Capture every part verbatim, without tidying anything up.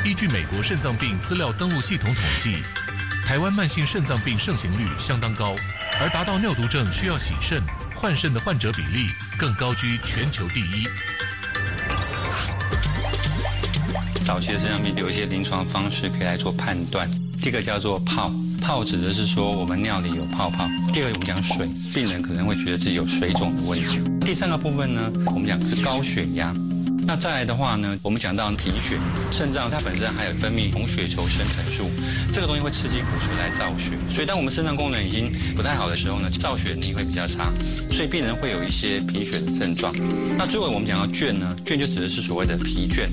依据美国肾脏病资料登录系统统计，台湾慢性肾脏病盛行率相当高，而达到尿毒症需要洗肾、换肾的患者比例更高居全球第一。 早期的肾脏病有一些临床方式可以来做判断，第一个叫做泡。泡指的是说我们尿里有泡泡。第二个我们讲水，病人可能会觉得自己有水肿的问题。第三个部分呢，我们讲是高血压。那再来的话呢，我们讲到贫血，肾脏它本身还有分泌红血球生成素，这个东西会刺激骨髓来造血，所以当我们肾脏功能已经不太好的时候呢，造血能力会比较差，所以病人会有一些贫血的症状。那最后我们讲到倦呢，倦就指的是所谓的疲倦。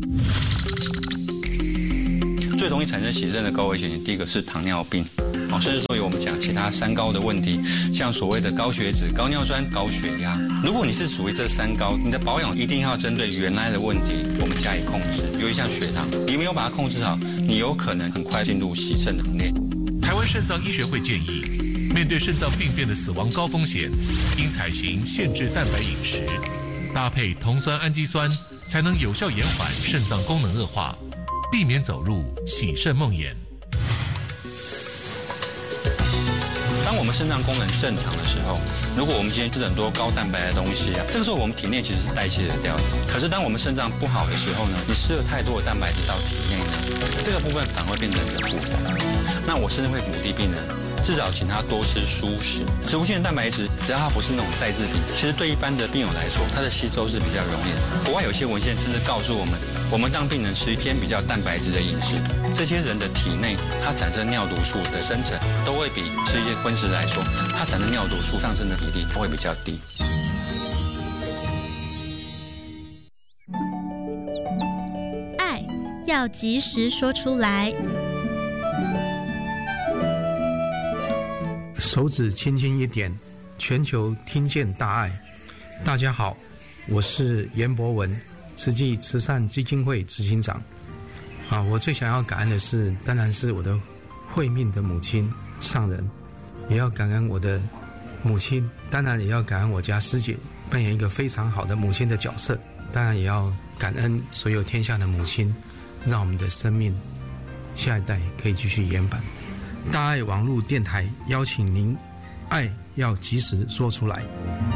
最容易产生洗肾的高危险性，第一个是糖尿病，哦，甚至说有我们讲其他三高的问题，像所谓的高血脂、高尿酸、高血压。如果你是属于这三高，你的保养一定要针对原来的问题，我们加以控制。尤其像血糖，你没有把它控制好，你有可能很快进入洗肾的行列。 台湾肾脏医学会建议，面对肾脏病变的死亡高风险，应采行限制蛋白饮食，搭配酮酸氨基酸，才能有效延缓肾脏功能恶化，避免走入洗肾梦魇。 当我们肾脏功能正常的时候，如果我们今天吃很多高蛋白的东西啊，这个时候我们体内其实是代谢得掉的。可是当我们肾脏不好的时候呢，你吃了太多的蛋白质到体内呢，这个部分反而会变成一个负担。那我甚至会鼓励病人，至少请他多吃蔬食。植物性的蛋白质，只要它不是那种再制品，其实对一般的病友来说，它的吸收是比较容易的。国外有些文献甚至告诉我们，我们当病人吃偏比较蛋白质的饮食，这些人的体内它产生尿毒素的生成，都会比吃一些荤食来说，它产生尿毒素上升的比例会比较低。 爱要及时说出来。 手指轻轻一点，全球听见大爱。大家好，我是严博文，慈济慈善基金会执行长。啊，我最想要感恩的是，当然是我的慧命的母亲上人，也要感恩我的母亲，当然也要感恩我家师姐扮演一个非常好的母亲的角色，当然也要感恩所有天下的母亲，让我们的生命下一代可以继续延续。大爱网络电台邀请您，爱要及时说出来。